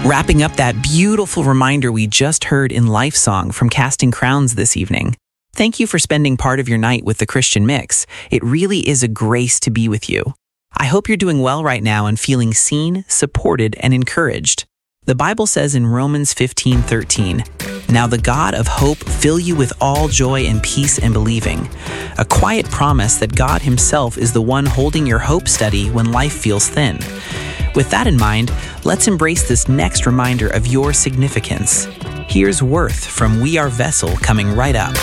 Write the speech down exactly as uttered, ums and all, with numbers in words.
Wrapping up that beautiful reminder we just heard in Life Song from Casting Crowns this evening. Thank you for spending part of your night with the Christian Mix. It really is a grace to be with you. I hope you're doing well right now and feeling seen, supported, and encouraged. The Bible says in Romans fifteen thirteen, "Now the God of hope fill you with all joy and peace in believing." A quiet promise that God himself is the one holding your hope steady when life feels thin. With that in mind, let's embrace this next reminder of your significance. Here's Worth from We Are Vessel coming right up.